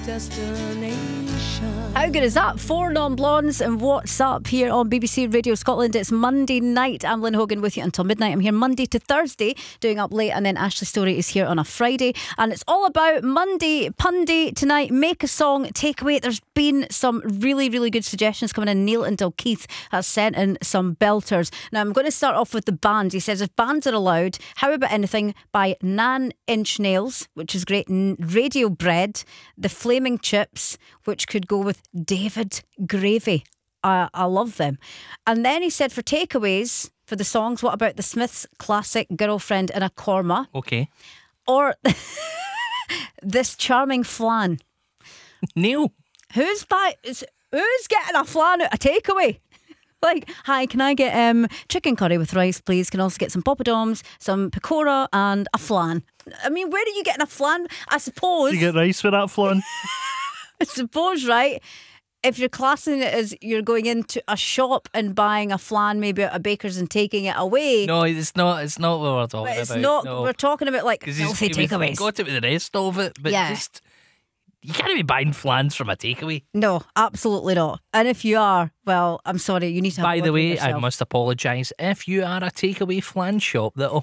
Destination. How good is that? 4 non-blondes and what's up here on BBC Radio Scotland. It's Monday night. I'm Lynn Hogan with you until midnight. I'm here Monday to Thursday doing Up Late, and then Ashley Story is here on a Friday, and it's all about Monday Punday tonight. Make a song, takeaway. There's been some really good suggestions coming in. Neil and Dalkeith has sent in some belters. Now I'm going to start off with the band. He says if bands are allowed, how about anything by Nan Inch Nails, which is great, Radio Bread, The Flaming Chips, which could go with David Gravy. I love them. And then he said for takeaways for the songs, what about the Smiths' classic Girlfriend in a Korma? Okay. Or This Charming Flan. Neil. Who's getting a flan at a takeaway? Like, hi, can I get chicken curry with rice, please? Can also get some poppadoms, some pakora and a flan. I mean, where are you getting a flan? I suppose. You get rice with that flan? I suppose, right? If you're classing it as you're going into a shop and buying a flan, maybe at a baker's and taking it away. No, it's not. It's not what we're talking But it's about. not. No. We're talking about like healthy takeaways. Got it with the rest of it, but Yeah. just you can't be buying flans from a takeaway. No, absolutely not. And if you are, well, I'm sorry, you need to have By a the word with way, I yourself. must apologise if you are a takeaway flan shop that